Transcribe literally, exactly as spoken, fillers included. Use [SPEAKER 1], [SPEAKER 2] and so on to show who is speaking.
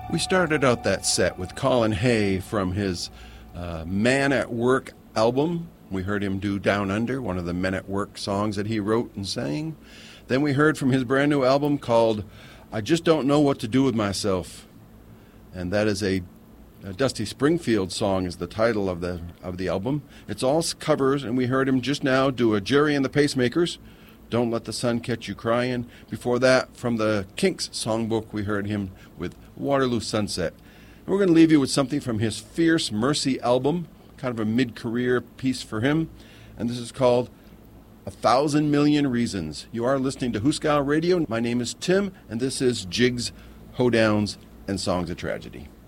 [SPEAKER 1] We started out that set with Colin Hay from his uh, Man at Work album. We heard him do Down Under, one of the Men at Work songs that he wrote and sang. Then we heard from his brand new album called I Just Don't Know What to Do With Myself. And that is a, a Dusty Springfield song is the title of the of the album. It's all covers, and we heard him just now do a Jerry and the Pacemakers, Don't Let the Sun Catch You Crying. Before that, from the Kinks songbook, we heard him with Waterloo Sunset. And we're going to leave you with something from his Fierce Mercy album, kind of a mid-career piece for him. And this is called A Thousand Million Reasons. You are listening to Hooskow Radio. My name is Tim, and this is Jigs, Hoedowns, and Songs of Tragedy.